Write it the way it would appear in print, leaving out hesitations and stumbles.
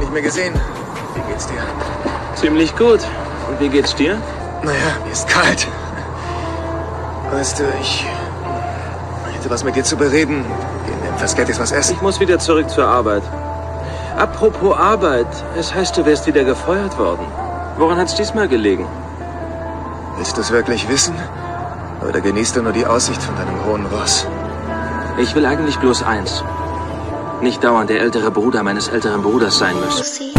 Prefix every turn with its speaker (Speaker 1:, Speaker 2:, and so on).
Speaker 1: nicht mehr gesehen. Wie geht's dir?
Speaker 2: Ziemlich gut. Und wie geht's dir?
Speaker 1: Naja, mir ist kalt. Weißt du, ich hätte was mit dir zu bereden. Gehen wir im Fascettis was essen?
Speaker 2: Ich muss wieder zurück zur Arbeit. Apropos Arbeit, es heißt, du wärst wieder gefeuert worden. Woran hat's diesmal gelegen?
Speaker 1: Willst du es wirklich wissen? Oder genießt du nur die Aussicht von deinem hohen Ross?
Speaker 2: Ich will eigentlich bloß eins. Nicht dauernd der ältere Bruder meines älteren Bruders sein müssen.